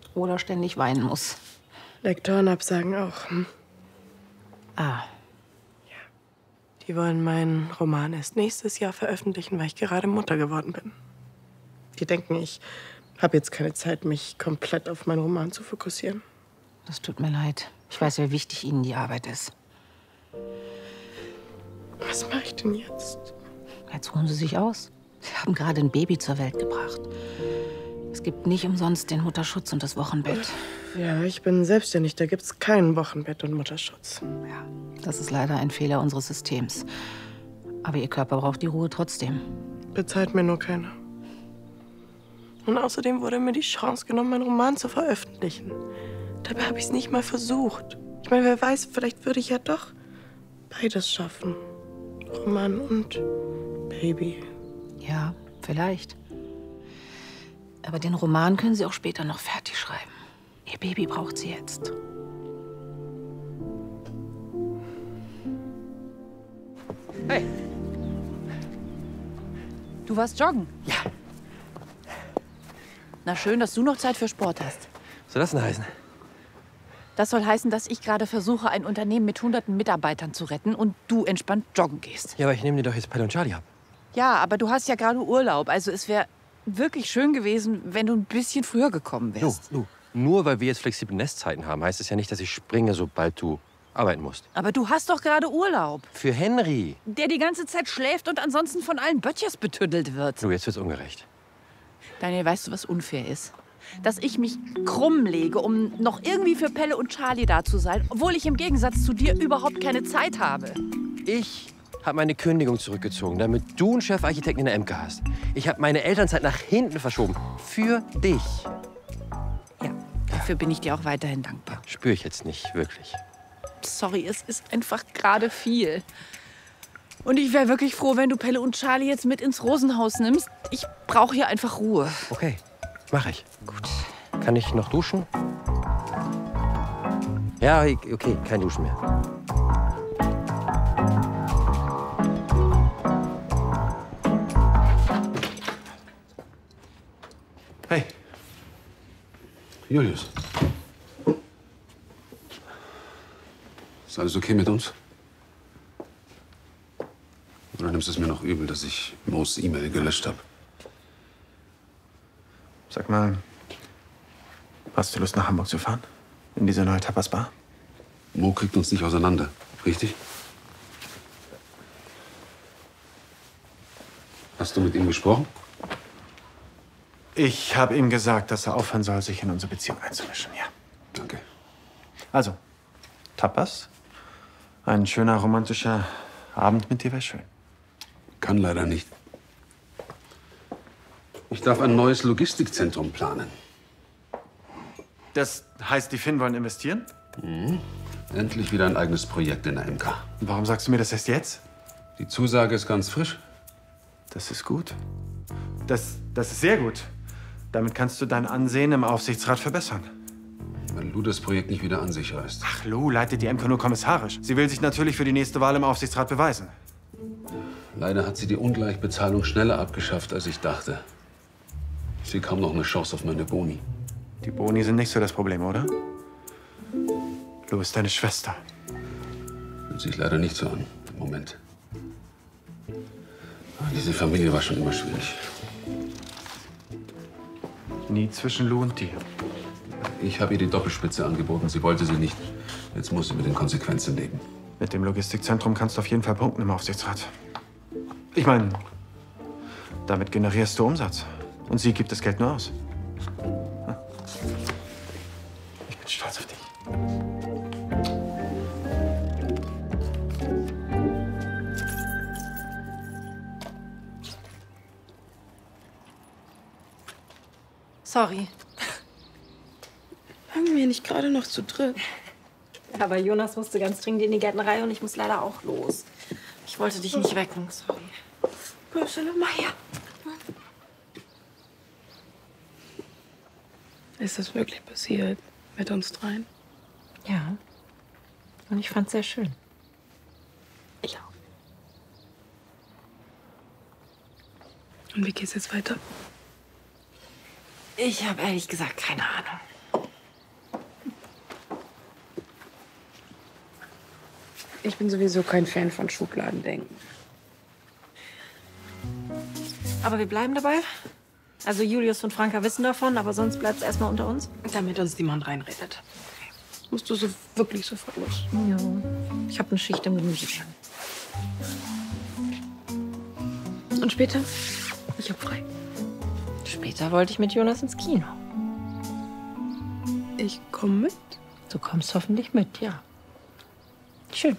oder ständig weinen muss. Lektorenabsagen auch. Ah. Die wollen meinen Roman erst nächstes Jahr veröffentlichen, weil ich gerade Mutter geworden bin. Die denken, ich habe jetzt keine Zeit, mich komplett auf meinen Roman zu fokussieren. Das tut mir leid. Ich weiß, wie wichtig Ihnen die Arbeit ist. Was mache ich denn jetzt? Jetzt ruhen Sie sich aus. Sie haben gerade ein Baby zur Welt gebracht. Es gibt nicht umsonst den Mutterschutz und das Wochenbett. Ja, ich bin selbstständig. Da gibt's kein Wochenbett und Mutterschutz. Ja, das ist leider ein Fehler unseres Systems. Aber Ihr Körper braucht die Ruhe trotzdem. Bezahlt mir nur keiner. Und außerdem wurde mir die Chance genommen, meinen Roman zu veröffentlichen. Dabei habe ich es nicht mal versucht. Ich meine, wer weiß, vielleicht würde ich ja doch beides schaffen. Roman und Baby. Ja, vielleicht. Aber den Roman können Sie auch später noch fertig schreiben. Ihr Baby braucht Sie jetzt. Hey. Du warst joggen? Ja. Na schön, dass du noch Zeit für Sport hast. Was soll das denn heißen? Das soll heißen, dass ich gerade versuche, ein Unternehmen mit hunderten Mitarbeitern zu retten und du entspannt joggen gehst. Ja, aber ich nehme dir doch jetzt Pelle und Charlie ab. Ja, aber du hast ja gerade Urlaub. Also es wäre wirklich schön gewesen, wenn du ein bisschen früher gekommen wärst. Nur weil wir jetzt flexible Nestzeiten haben, heißt es ja nicht, dass ich springe, sobald du arbeiten musst. Aber du hast doch gerade Urlaub. Für Henry. Der die ganze Zeit schläft und ansonsten von allen Böttchers betüddelt wird. Du, jetzt wird's ungerecht. Daniel, weißt du, was unfair ist? Dass ich mich krumm lege, um noch irgendwie für Pelle und Charlie da zu sein, obwohl ich im Gegensatz zu dir überhaupt keine Zeit habe. Ich habe meine Kündigung zurückgezogen, damit du einen Chefarchitekten in der MK hast. Ich habe meine Elternzeit nach hinten verschoben. Für dich. Ja, dafür bin ich dir auch weiterhin dankbar. Spüre ich jetzt nicht, wirklich. Sorry, es ist einfach gerade viel. Und ich wäre wirklich froh, wenn du Pelle und Charlie jetzt mit ins Rosenhaus nimmst. Ich brauche hier einfach Ruhe. Okay, mache ich. Gut. Kann ich noch duschen? Ja, okay, kein Duschen mehr. Hey. Julius. Ist alles okay mit uns? Oder nimmst du es mir noch übel, dass ich Mo's E-Mail gelöscht habe? Sag mal, hast du Lust, nach Hamburg zu fahren? In diese neue Tapas-Bar? Mo kriegt uns nicht auseinander, richtig? Hast du mit ihm gesprochen? Ich habe ihm gesagt, dass er aufhören soll, sich in unsere Beziehung einzumischen, ja. Danke. Also, Tapas? Ein schöner, romantischer Abend mit dir wäre schön. Kann leider nicht. Ich darf ein neues Logistikzentrum planen. Das heißt, die Finn wollen investieren? Mhm. Endlich wieder ein eigenes Projekt in der MK. Und warum sagst du mir das erst jetzt? Die Zusage ist ganz frisch. Das ist gut. Das ist sehr gut. Damit kannst du dein Ansehen im Aufsichtsrat verbessern. Wenn Lou das Projekt nicht wieder an sich reißt. Ach, Lou leitet die MK nur kommissarisch. Sie will sich natürlich für die nächste Wahl im Aufsichtsrat beweisen. Leider hat sie die Ungleichbezahlung schneller abgeschafft, als ich dachte. Sie kam noch eine Chance auf meine Boni. Die Boni sind nicht so das Problem, oder? Lou ist deine Schwester. Fühlt sich leider nicht so an im Moment. Aber diese Familie war schon immer schwierig. Nie zwischen Lou und dir. Ich habe ihr die Doppelspitze angeboten. Sie wollte sie nicht. Jetzt muss sie mit den Konsequenzen leben. Mit dem Logistikzentrum kannst du auf jeden Fall punkten im Aufsichtsrat. Ich meine, damit generierst du Umsatz. Und sie gibt das Geld nur aus. Ich bin stolz auf dich. Sorry. Haben wir nicht gerade noch zu dritt? Aber Jonas musste ganz dringend in die Gärtnerei und ich muss leider auch los. Ich wollte dich nicht wecken, sorry. Marcelo Meier. Ist das wirklich passiert mit uns dreien? Ja. Und ich fand's sehr schön. Ich auch. Und wie geht's jetzt weiter? Ich habe ehrlich gesagt keine Ahnung. Ich bin sowieso kein Fan von Schubladendenken. Aber wir bleiben dabei. Also Julius und Franka wissen davon, aber sonst bleibt es erstmal unter uns. Damit uns niemand reinredet. Musst du so wirklich sofort los? Ja. Ich habe eine Schicht im Gemüsestand. Und später? Ich hab frei. Später wollte ich mit Jonas ins Kino. Ich komme mit. Du kommst hoffentlich mit, ja. Schön.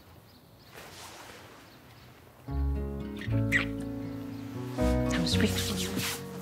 Dann bis später.